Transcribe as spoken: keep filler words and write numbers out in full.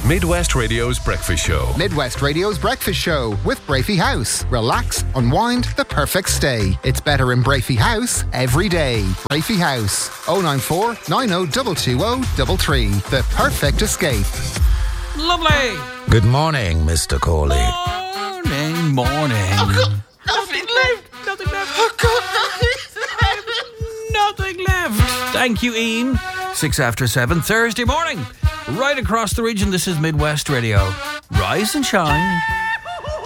Midwest Radio's breakfast show. Midwest Radio's breakfast show with Brafey House. Relax, unwind, the perfect stay. It's better in Brafey House every day. Brafey House, oh nine four, nine oh two two oh three three. The perfect escape. Lovely. Good morning, Mister Corley. Morning, morning. I've got nothing left. Nothing left. I've got nothing left. Nothing left. Thank you, Ian. Six after seven, Thursday morning. Right across the region, this is Midwest Radio. Rise and shine.